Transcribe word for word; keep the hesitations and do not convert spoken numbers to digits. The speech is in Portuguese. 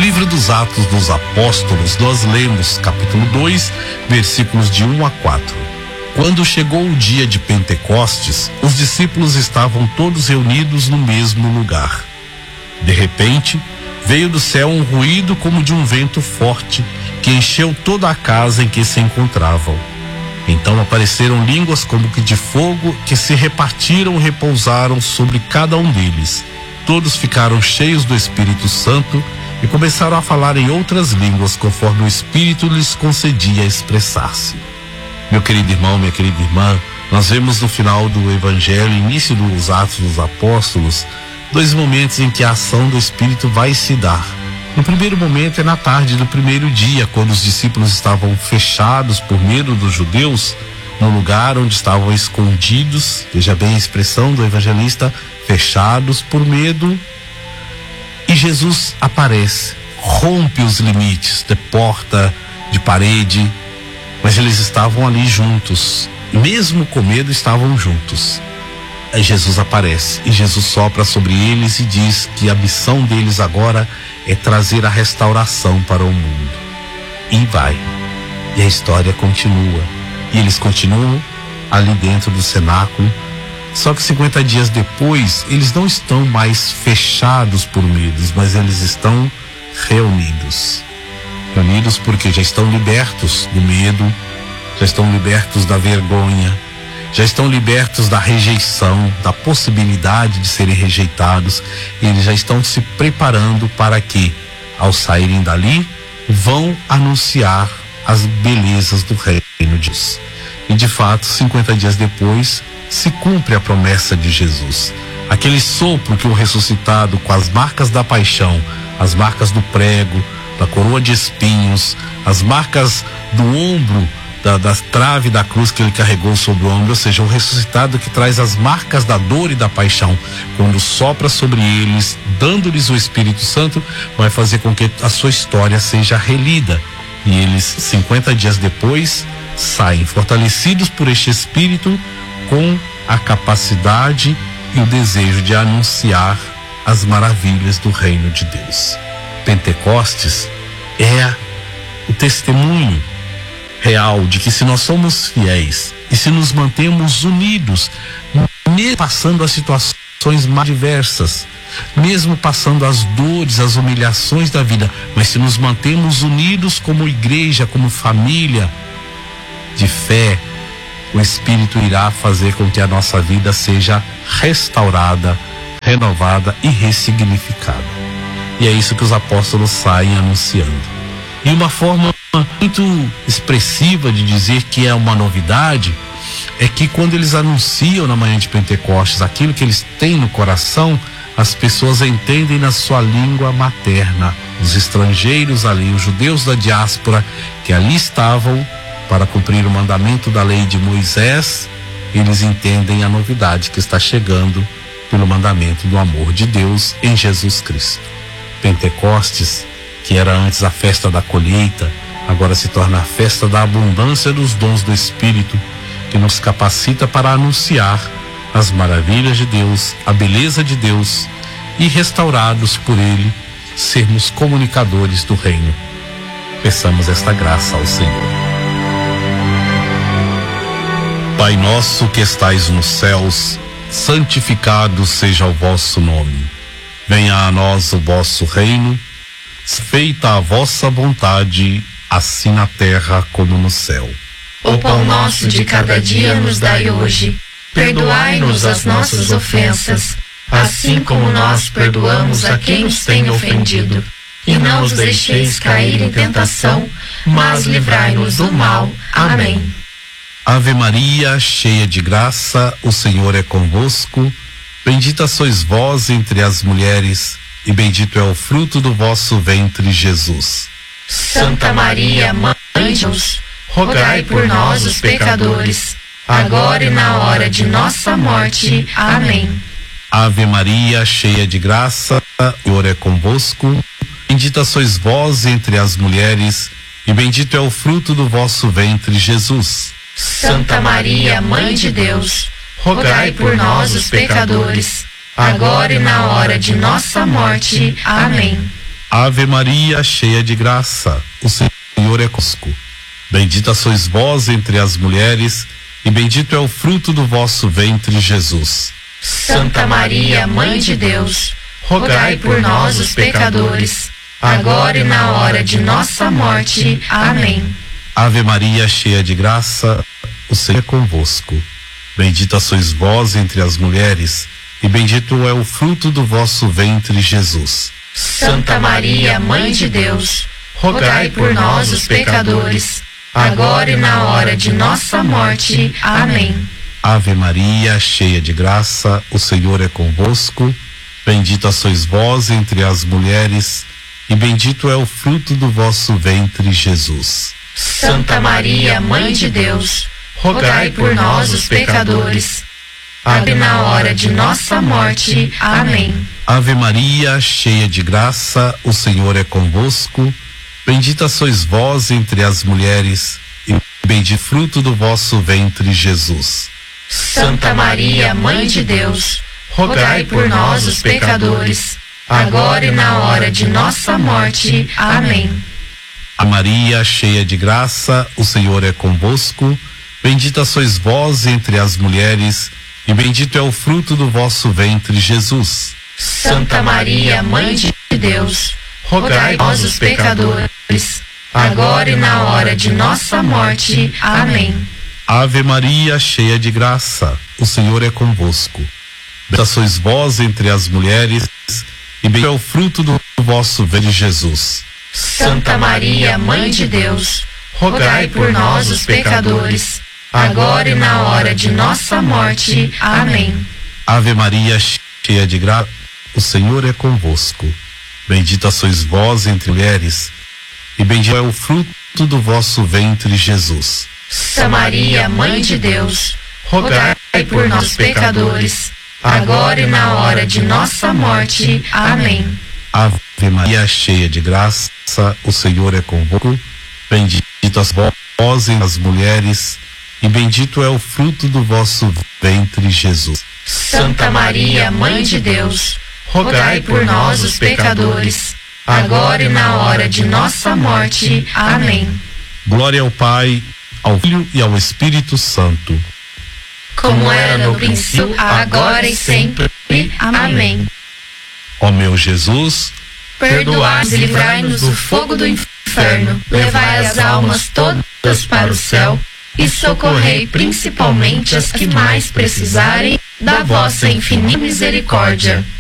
livro dos Atos dos Apóstolos, nós lemos capítulo dois, versículos de um a quatro. Quando chegou o dia de Pentecostes, os discípulos estavam todos reunidos no mesmo lugar. De repente, veio do céu um ruído como de um vento forte, que encheu toda a casa em que se encontravam. Então apareceram línguas como que de fogo, que se repartiram e repousaram sobre cada um deles. Todos ficaram cheios do Espírito Santo e começaram a falar em outras línguas, conforme o Espírito lhes concedia expressar-se. Meu querido irmão, minha querida irmã, nós vemos no final do Evangelho, início dos Atos dos Apóstolos, dois momentos em que a ação do Espírito vai se dar. No primeiro momento é na tarde do primeiro dia, quando os discípulos estavam fechados por medo dos judeus, no lugar onde estavam escondidos, veja bem a expressão do evangelista, fechados por medo, e Jesus aparece, rompe os limites de porta, de parede, mas eles estavam ali juntos, mesmo com medo estavam juntos. Aí Jesus aparece e Jesus sopra sobre eles e diz que a missão deles agora é trazer a restauração para o mundo. E vai. E a história continua. E eles continuam ali dentro do cenáculo. Só que cinquenta dias depois, eles não estão mais fechados por medos, mas eles estão reunidos. Reunidos porque já estão libertos do medo, já estão libertos da vergonha, já estão libertos da rejeição, da possibilidade de serem rejeitados. Eles já estão se preparando para que, ao saírem dali, vão anunciar as belezas do reino de Deus. E de fato, cinquenta dias depois, se cumpre a promessa de Jesus. Aquele sopro que o ressuscitado, com as marcas da paixão, as marcas do prego, da coroa de espinhos, as marcas do ombro, Da, da trave da cruz que ele carregou sobre o ombro, ou seja, o ressuscitado que traz as marcas da dor e da paixão, quando sopra sobre eles, dando-lhes o Espírito Santo, vai fazer com que a sua história seja relida. E eles, cinquenta dias depois, saem fortalecidos por este Espírito, com a capacidade e o desejo de anunciar as maravilhas do reino de Deus. Pentecostes é o testemunho real de que, se nós somos fiéis e se nos mantemos unidos, mesmo passando as situações mais diversas, mesmo passando as dores, as humilhações da vida, mas se nos mantemos unidos como igreja, como família de fé, o Espírito irá fazer com que a nossa vida seja restaurada, renovada e ressignificada. E é isso que os apóstolos saem anunciando. E uma forma muito expressiva de dizer que é uma novidade é que, quando eles anunciam na manhã de Pentecostes aquilo que eles têm no coração, as pessoas entendem na sua língua materna. Os estrangeiros ali, os judeus da diáspora que ali estavam para cumprir o mandamento da lei de Moisés, eles entendem a novidade que está chegando pelo mandamento do amor de Deus em Jesus Cristo. Pentecostes, que era antes a festa da colheita, agora se torna a festa da abundância dos dons do Espírito, que nos capacita para anunciar as maravilhas de Deus, a beleza de Deus, e, restaurados por Ele, sermos comunicadores do reino. Peçamos esta graça ao Senhor. Pai nosso que estais nos céus, santificado seja o vosso nome. Venha a nós o vosso reino, feita a vossa vontade, assim na terra como no céu. O pão nosso de cada dia nos dai hoje. Perdoai-nos as nossas ofensas, assim como nós perdoamos a quem nos tem ofendido. E não os deixeis cair em tentação, mas livrai-nos do mal. Amém. Ave Maria, cheia de graça, o Senhor é convosco. Bendita sois vós entre as mulheres, e bendito é o fruto do vosso ventre, Jesus. Santa Maria, Mãe de Deus, rogai por nós, os pecadores, agora e na hora de nossa morte. Amém. Ave Maria, cheia de graça, o Senhor é convosco. Bendita sois vós entre as mulheres, e bendito é o fruto do vosso ventre, Jesus. Santa Maria, Mãe de Deus, rogai por nós, os pecadores, agora e na hora de nossa morte. Amém. Ave Maria, cheia de graça, o Senhor é convosco. Bendita sois vós entre as mulheres, e bendito é o fruto do vosso ventre, Jesus. Santa Maria, Mãe de Deus, rogai por nós, os pecadores, agora e na hora de nossa morte. Amém. Ave Maria, cheia de graça, o Senhor é convosco. Bendita sois vós entre as mulheres, e bendito é o fruto do vosso ventre, Jesus. Santa Maria, Mãe de Deus, rogai por nós, os pecadores, agora e na hora de nossa morte. Amém. Ave Maria, cheia de graça, o Senhor é convosco. Bendita sois vós entre as mulheres, e bendito é o fruto do vosso ventre, Jesus. Santa Maria, Mãe de Deus, rogai por nós, os pecadores, agora e na hora de nossa morte. Amém. Ave Maria, cheia de graça, o Senhor é convosco. Bendita sois vós entre as mulheres, e bendito o fruto do vosso ventre, Jesus. Santa Maria, Mãe de Deus, rogai por nós, os pecadores, agora e na hora de nossa morte. Amém. A Maria, cheia de graça, o Senhor é convosco. Bendita sois vós entre as mulheres, e bendito é o fruto do vosso ventre, Jesus. Santa Maria, Mãe de Deus, rogai por nós, os pecadores, agora e na hora de nossa morte. Amém. Ave Maria, cheia de graça, o Senhor é convosco. Bendita sois vós entre as mulheres, e bendito é o fruto do vosso ventre, Jesus. Santa Maria, Mãe de Deus, rogai por nós, os pecadores, agora e na hora de nossa morte. Amém. Ave Maria, cheia de graça, o Senhor é convosco. Bendita sois vós entre mulheres, e bendito é o fruto do vosso ventre, Jesus. Santa Maria, Mãe de Deus, rogai por nós, pecadores, agora e na hora de nossa morte. Amém. Ave Maria, cheia de graça, o Senhor é convosco. Bendita sois vós entre as mulheres, e bendito é o fruto do vosso ventre, Jesus. Santa Maria, Mãe de Deus, rogai por nós, os pecadores, agora e na hora de nossa morte. Amém. Glória ao Pai, ao Filho e ao Espírito Santo, como era no princípio, agora e sempre. Amém. Ó meu Jesus, perdoai-nos e livrai-nos do fogo do inferno, levai as almas todas para o céu e socorrei principalmente as que mais precisarem da vossa infinita misericórdia.